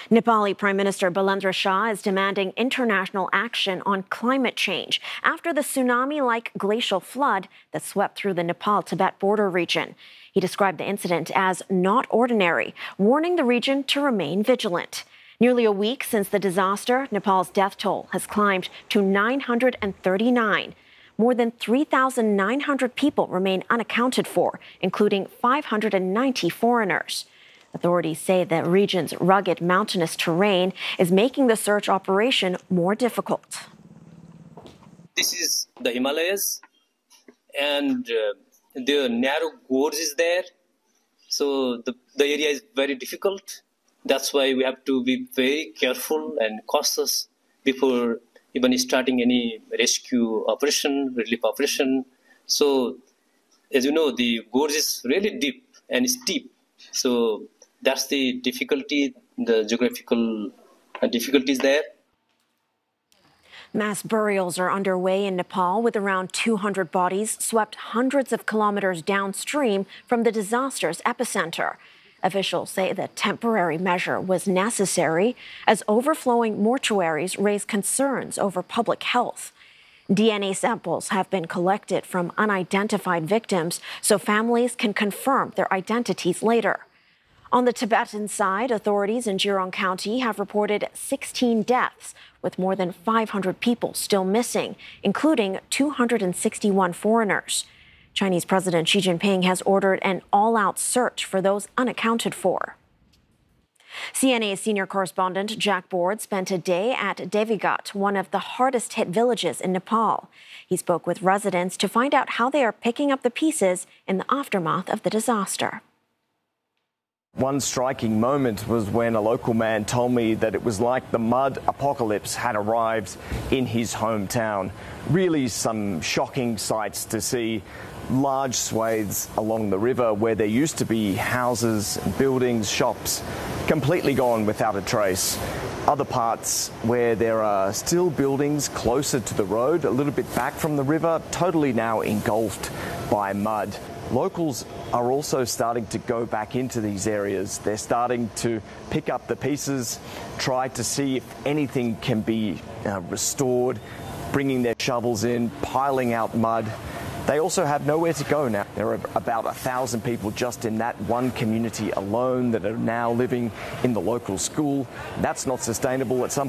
Nepali Prime Minister Balendra Shah is demanding international action on climate change after the tsunami-like glacial flood that swept through the Nepal-Tibet border region. He described the incident as not ordinary, warning the region to remain vigilant. Nearly a week since the disaster, Nepal's death toll has climbed to 939. More than 3,900 people remain unaccounted for, including 590 foreigners. Authorities say the region's rugged mountainous terrain is making the search operation more difficult. This is the Himalayas, and the narrow gorge is there. So the area is very difficult. That's why we have to be very careful and cautious before even starting any rescue operation, relief operation. So, as you know, the gorge is really deep and steep. So that's the difficulty, the geographical difficulties there. Mass burials are underway in Nepal, with around 200 bodies swept hundreds of kilometers downstream from the disaster's epicenter. Officials say the temporary measure was necessary as overflowing mortuaries raise concerns over public health. DNA samples have been collected from unidentified victims so families can confirm their identities later. On the Tibetan side, authorities in Jirong County have reported 16 deaths, with more than 500 people still missing, including 261 foreigners. Chinese President Xi Jinping has ordered an all-out search for those unaccounted for. CNA's senior correspondent Jack Board spent a day at Devigat, one of the hardest-hit villages in Nepal. He spoke with residents to find out how they are picking up the pieces in the aftermath of the disaster. One striking moment was when a local man told me that it was like the mud apocalypse had arrived in his hometown. Really some shocking sights to see. Large swathes along the river where there used to be houses, buildings, shops, completely gone without a trace. Other parts where there are still buildings closer to the road, a little bit back from the river, totally now engulfed by mud. Locals are also starting to go back into these areas. They're starting to pick up the pieces, try to see if anything can be restored, bringing their shovels in, piling out mud. They also have nowhere to go now. There are about 1,000 people just in that one community alone that are now living in the local school. That's not sustainable. At some